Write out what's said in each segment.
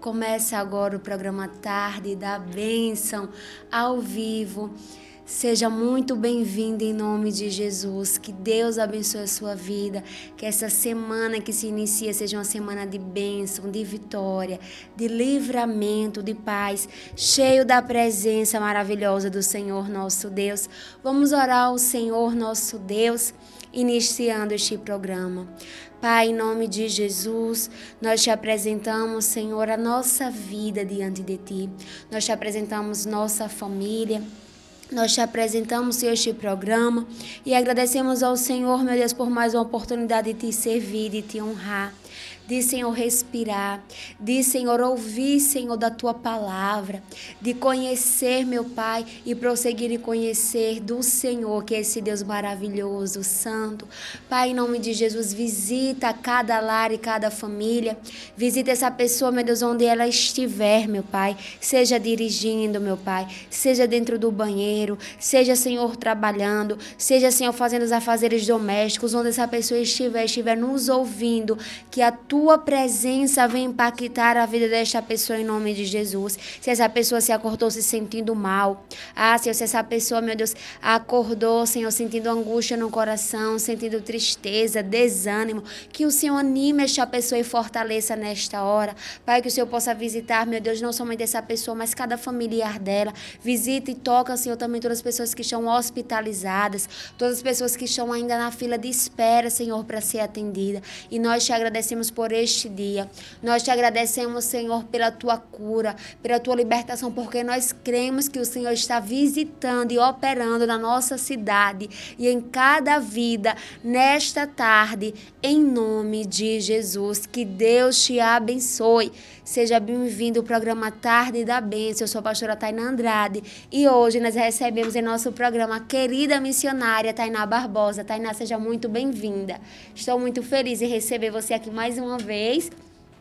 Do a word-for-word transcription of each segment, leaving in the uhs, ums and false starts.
Começa agora o programa Tarde da Bênção, ao vivo. Seja muito bem-vindo em nome de Jesus. Que Deus abençoe a sua vida. Que essa semana que se inicia seja uma semana de bênção, de vitória, de livramento, de paz, cheio da presença maravilhosa do Senhor nosso Deus. Vamos orar ao Senhor nosso Deus, iniciando este programa. Pai, em nome de Jesus, nós te apresentamos, Senhor, a nossa vida diante de Ti. Nós te apresentamos nossa família. Nós te apresentamos, Senhor, este programa e agradecemos ao Senhor, meu Deus, por mais uma oportunidade de te servir, de te honrar, de, Senhor, respirar, de, Senhor, ouvir, Senhor, da Tua palavra, de conhecer, meu Pai, e prosseguir e conhecer do Senhor, que é esse Deus maravilhoso, santo. Pai, em nome de Jesus, visita cada lar e cada família, visita essa pessoa, meu Deus, onde ela estiver, meu Pai, seja dirigindo, meu Pai, seja dentro do banheiro, seja, Senhor, trabalhando, seja, Senhor, fazendo os afazeres domésticos, onde essa pessoa estiver, estiver nos ouvindo, que a Tua presença vem impactar a vida desta pessoa em nome de Jesus. Se essa pessoa se acordou se sentindo mal, ah, Senhor, se essa pessoa, meu Deus, acordou, Senhor, sentindo angústia no coração, sentindo tristeza, desânimo, que o Senhor anime esta pessoa e fortaleça nesta hora. Pai, que o Senhor possa visitar, meu Deus, não somente essa pessoa, mas cada familiar dela. Visita e toca, Senhor, também todas as pessoas que estão hospitalizadas, todas as pessoas que estão ainda na fila de espera, Senhor, para ser atendida. E nós te agradecemos por este dia. Nós te agradecemos, Senhor, pela Tua cura, pela Tua libertação, porque nós cremos que o Senhor está visitando e operando na nossa cidade e em cada vida nesta tarde, em nome de Jesus. Que Deus te abençoe. Seja bem-vindo ao programa Tarde da Bênção. Eu sou a pastora Tainá Andrade e hoje nós recebemos em nosso programa a querida missionária Tainá Barbosa. Tainá, seja muito bem-vinda. Estou muito feliz em receber você aqui mais uma vez.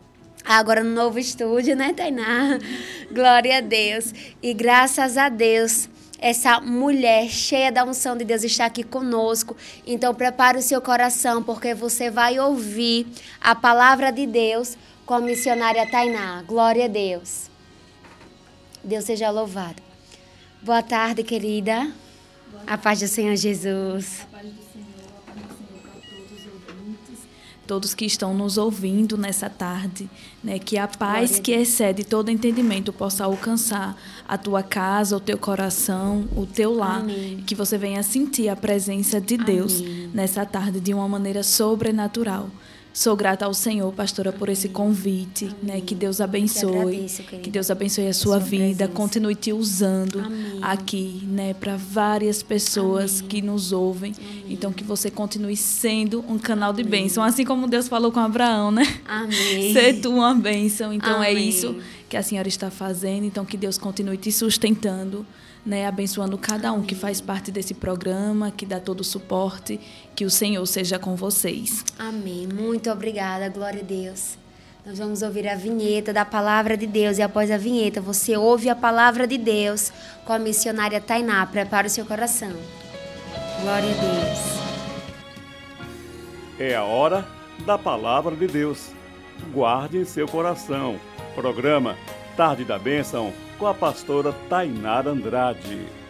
Agora no novo estúdio, né, Tainá? Glória a Deus. E graças a Deus, essa mulher cheia da unção de Deus está aqui conosco. Então prepare o seu coração, porque você vai ouvir a palavra de Deus com a missionária Tainá. Glória a Deus. Deus seja louvado. Boa tarde, querida. Boa tarde. A paz do Senhor Jesus. A paz do Senhor, a paz do Senhor para todos os ouvintes, todos que estão nos ouvindo nessa tarde, né? Que a paz Glória que excede todo entendimento possa alcançar a tua casa, o teu coração, o teu lar. Amém. Que você venha sentir a presença de Deus Amém. Nessa tarde de uma maneira sobrenatural. Sou grata ao Senhor, pastora, por esse convite, né? Que Deus abençoe, agradeço, que Deus abençoe a sua, a sua vida, presença. Continue te usando Amém. aqui, né? Para várias pessoas Amém. que nos ouvem. Amém. Então, que você continue sendo um canal de bênção, assim como Deus falou com Abraão, né? Amém. Ser tu uma bênção. Então, Amém. é isso que a senhora está fazendo. Então, que Deus continue te sustentando, né, abençoando cada um Amém. Que faz parte desse programa, que dá todo o suporte, que o Senhor seja com vocês. Amém. Muito obrigada, glória a Deus. Nós vamos ouvir a vinheta da palavra de Deus e após a vinheta você ouve a palavra de Deus com a missionária Tainá. Prepare o seu coração. Glória a Deus. É a hora da palavra de Deus. Guarde em seu coração. Programa Tarde da Bênção com a pastora Tainá Andrade.